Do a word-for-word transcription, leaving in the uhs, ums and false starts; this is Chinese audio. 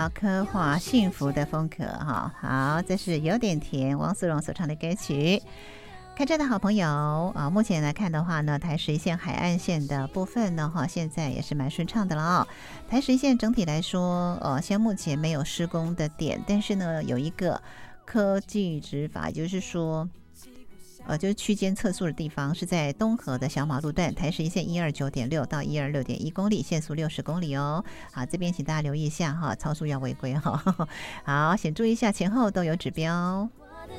要刻画幸福的风格哈。好，这是有点甜，王思荣所唱的歌曲。开车的好朋友啊，目前来看的话呢，台十一线海岸线的部分呢，哈，现在也是蛮顺畅的了啊、哦。台十一线整体来说，呃，现在目前没有施工的点，但是呢，有一个科技执法，就是说。呃，就是区间测速的地方是在东河的小马路段，台十一线一二九点六到一二六点一公里，限速六十公里哦。好，这边请大家留意一下哈，超速要违规哈。好，请注意一下前后都有指标。